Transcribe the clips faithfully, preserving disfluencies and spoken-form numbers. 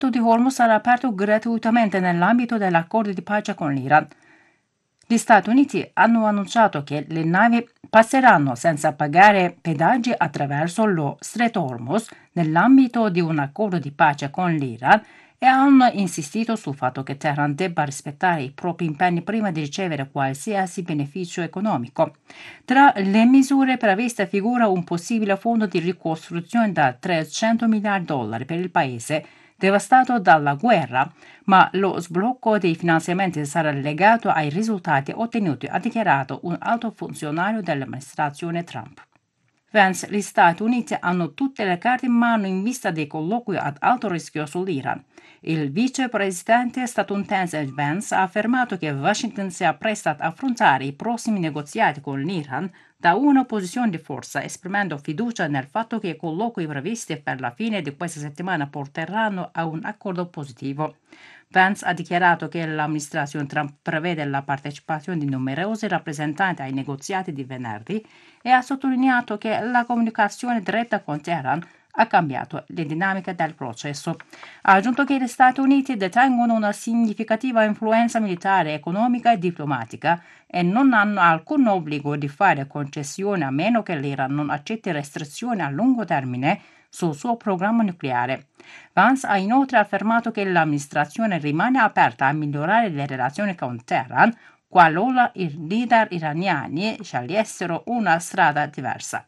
stretto di Hormuz sarà aperto gratuitamente nell'ambito dell'accordo di pace con l'Iran. Gli Stati Uniti hanno annunciato che le navi passeranno senza pagare pedaggi attraverso lo stretto Hormuz nell'ambito di un accordo di pace con l'Iran e hanno insistito sul fatto che Teheran debba rispettare i propri impegni prima di ricevere qualsiasi beneficio economico. Tra le misure previste figura un possibile fondo di ricostruzione da trecento miliardi di dollari per il paese devastato dalla guerra, ma lo sblocco dei finanziamenti sarà legato ai risultati ottenuti, ha dichiarato un alto funzionario dell'amministrazione Trump. Vance, gli Stati Uniti hanno tutte le carte in mano in vista dei colloqui ad alto rischio sull'Iran. Il vicepresidente statunitense Vance ha affermato che Washington si appresta ad affrontare i prossimi negoziati con l'Iran da una posizione di forza, esprimendo fiducia nel fatto che i colloqui previsti per la fine di questa settimana porteranno a un accordo positivo. Vance ha dichiarato che l'amministrazione Trump prevede la partecipazione di numerosi rappresentanti ai negoziati di venerdì e ha sottolineato che la comunicazione diretta con Teheran ha cambiato le dinamiche del processo. Ha aggiunto che gli Stati Uniti detengono una significativa influenza militare, economica e diplomatica e non hanno alcun obbligo di fare concessioni a meno che l'Iran non accetti restrizioni a lungo termine sul suo programma nucleare. Vance ha inoltre affermato che l'amministrazione rimane aperta a migliorare le relazioni con Teheran qualora i leader iraniani scegliessero una strada diversa.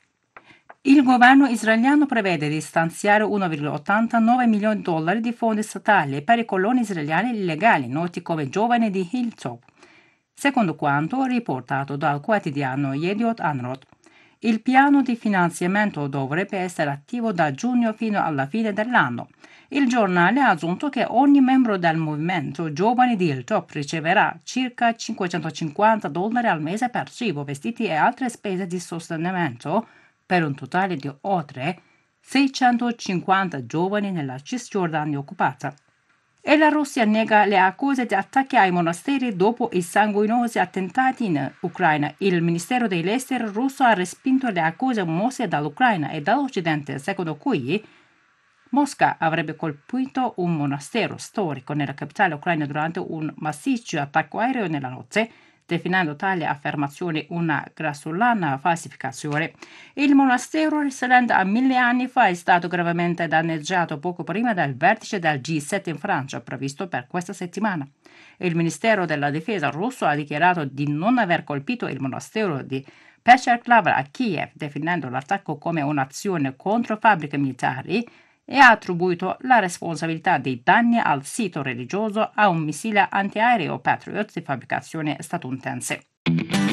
Il governo israeliano prevede di stanziare uno virgola ottantanove milioni di dollari di fondi statali per i coloni israeliani illegali, noti come giovani di Hilltop, secondo quanto riportato dal quotidiano Yediot Ahronot. Il piano di finanziamento dovrebbe essere attivo da giugno fino alla fine dell'anno. Il giornale ha aggiunto che ogni membro del movimento Giovani di Hilltop riceverà circa cinquecentocinquanta dollari al mese per cibo, vestiti e altre spese di sostenimento, per un totale di oltre seicentocinquanta giovani nella Cisgiordania occupata. E la Russia nega le accuse di attacchi ai monasteri dopo i sanguinosi attentati in Ucraina. Il Ministero degli Esteri russo ha respinto le accuse mosse dall'Ucraina e dall'Occidente, secondo cui Mosca avrebbe colpito un monastero storico nella capitale ucraina durante un massiccio attacco aereo nella notte, definendo tale affermazione una grossolana falsificazione. Il monastero, risalente a mille anni fa, è stato gravemente danneggiato poco prima del vertice del G sette in Francia, previsto per questa settimana. Il Ministero della Difesa russo ha dichiarato di non aver colpito il monastero di Pecherklav a Kiev, definendo l'attacco come un'azione contro fabbriche militari, e ha attribuito la responsabilità dei danni al sito religioso a un missile antiaereo Patriot di fabbricazione statunitense.